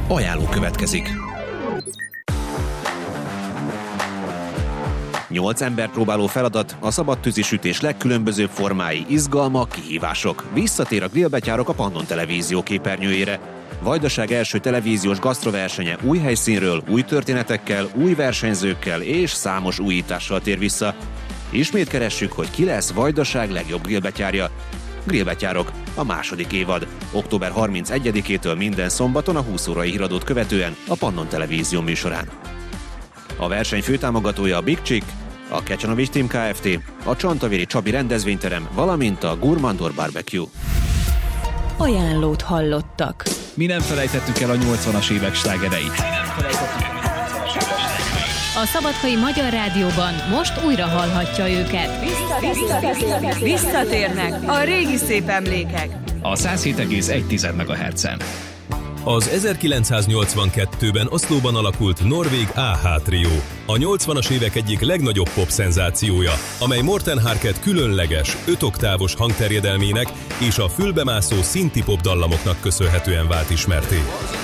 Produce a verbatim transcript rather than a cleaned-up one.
Ajánló következik. Nyolc ember próbáló feladat, a szabad tűzisütés legkülönbözőbb formái, izgalmak, kihívások. Visszatér a grillbetyárok a Pannon Televízió képernyőjére. Vajdaság első televíziós gasztroversenye új helyszínről, új történetekkel, új versenyzőkkel és számos újítással tér vissza. Ismét keressük, hogy ki lesz Vajdaság legjobb grillbetyárja. Grillbetyárok, a második évad. október harmincegyedikétől minden szombaton a húsz órai híradót követően a Pannon Televízió műsorán. A verseny főtámogatója a Big Chick, a Kecsanovics Team Kft., a Csantavéri Csabi rendezvényterem, valamint a Gurmandor Barbecue. Ajánlót hallottak. Mi nem felejtettük el a nyolcvanas évek slágereit. A Szabadkai Magyar Rádióban most újra hallhatja őket. Visszatérnek, visszatérnek a régi szép emlékek. A száz hét egész egy megahertzen. Az ezerkilencszáznyolcvankettőben Oszlóban alakult norvég á há trió, a nyolcvanas évek egyik legnagyobb pop szenzációja, amely Morten Harket különleges, öt oktávos hangterjedelmének és a fülbemászó szinti pop dallamoknak köszönhetően vált ismertté.